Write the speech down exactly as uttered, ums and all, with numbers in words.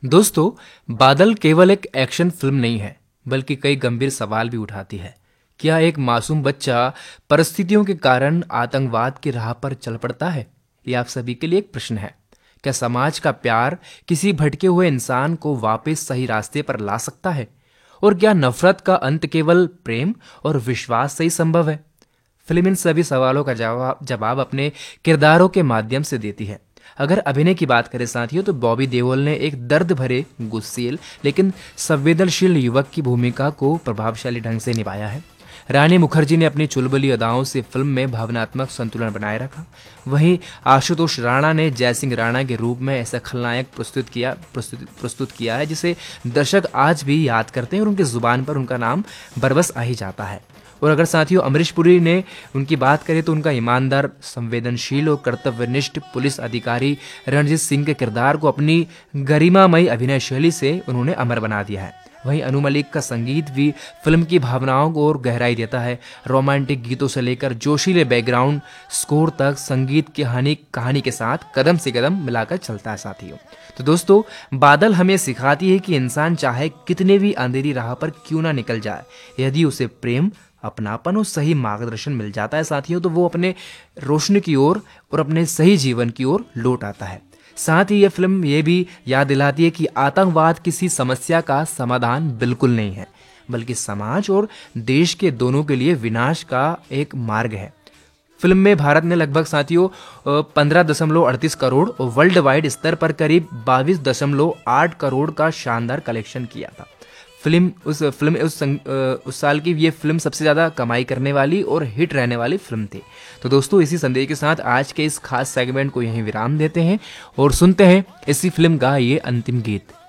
दोस्तों, बादल केवल एक एक्शन फिल्म नहीं है, बल्कि कई गंभीर सवाल भी उठाती है। क्या एक मासूम बच्चा परिस्थितियों के कारण आतंकवाद की राह पर चल पड़ता है? ये आप सभी के लिए एक प्रश्न है। क्या समाज का प्यार किसी भटके हुए इंसान को वापस सही रास्ते पर ला सकता है? और क्या नफरत का अंत केवल प्रेम और विश्वास से ही संभव है? फिल्म इन सभी सवालों का जवाब जवाब अपने किरदारों के माध्यम से देती है। अगर अभिनय की बात करें साथियों, तो बॉबी देओल ने एक दर्द भरे, गुस्सेल लेकिन संवेदनशील युवक की भूमिका को प्रभावशाली ढंग से निभाया है। रानी मुखर्जी ने अपनी चुलबुली अदाओं से फिल्म में भावनात्मक संतुलन बनाए रखा। वहीं आशुतोष राणा ने जयसिंह राणा के रूप में ऐसा खलनायक प्रस्तुत किया प्रस्तुत प्रस्तुत किया है जिसे दर्शक आज भी याद करते हैं और उनकी जुबान पर उनका नाम बरबस आ ही जाता है। और अगर साथियों अमरीश पुरी ने उनकी बात करें, तो उनका ईमानदार, संवेदनशील और कर्तव्यनिष्ठ पुलिस अधिकारी रणजीत सिंह के किरदार को अपनी गरिमामयी अभिनय शैली से उन्होंने अमर बना दिया है। वहीं अनु मलिक का संगीत भी फिल्म की भावनाओं को और गहराई देता है। रोमांटिक गीतों से लेकर जोशीले बैकग्राउंड स्कोर तक संगीत की कहानी कहानी के साथ कदम से कदम मिलाकर चलता है साथियों। तो दोस्तों, बादल हमें सिखाती है कि इंसान चाहे कितने भी अंधेरी राह पर क्यों ना निकल जाए, यदि उसे प्रेम, अपनापन और सही मार्गदर्शन मिल जाता है साथियों, तो वो अपने रोशनी की ओर और अपने सही जीवन की ओर लौट आता है। साथ ही यह फिल्म ये भी याद दिलाती है कि आतंकवाद किसी समस्या का समाधान बिल्कुल नहीं है, बल्कि समाज और देश के दोनों के लिए विनाश का एक मार्ग है। फिल्म में भारत ने लगभग साथियों पंद्रह दशमलव अड़तीस करोड़ और वर्ल्ड वाइड स्तर पर करीब बाईस दशमलव आठ करोड़ का शानदार कलेक्शन किया था। फिल्म उस फिल्म उस संग, उस साल की ये फिल्म सबसे ज़्यादा कमाई करने वाली और हिट रहने वाली फिल्म थी। तो दोस्तों, इसी संदेश के साथ आज के इस खास सेगमेंट को यहीं विराम देते हैं और सुनते हैं इसी फिल्म का ये अंतिम गीत।